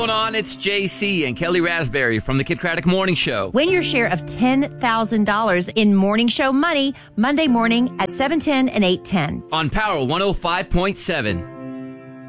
going on? It's JC and Kelly Raspberry from the Kid Craddock Morning Show. Win your share of $10,000 in Morning Show money Monday morning at 7:10 and 8:10. On Power 105.7.